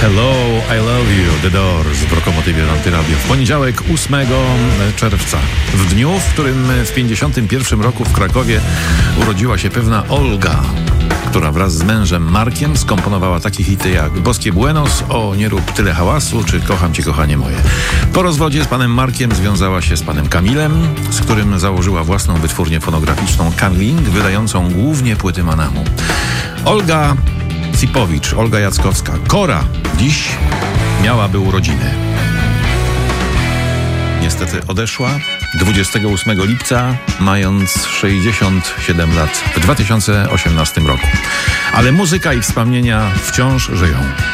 Hello, I love you, The Doors w Rokomotywie Antyradio. W poniedziałek 8 czerwca, w dniu, w którym w 1951 roku w Krakowie urodziła się pewna Olga, która wraz z mężem Markiem skomponowała takie hity jak Boskie Buenos, O nie rób tyle hałasu czy Kocham cię kochanie moje. Po rozwodzie z panem Markiem związała się z panem Kamilem, z którym założyła własną wytwórnię fonograficzną Kamling, wydającą głównie płyty Manamu. Olga Cipowicz, Olga Jackowska, Kora, dziś miałaby urodziny. Niestety odeszła 28 lipca, mając 67 lat w 2018 roku. Ale muzyka i wspomnienia wciąż żyją.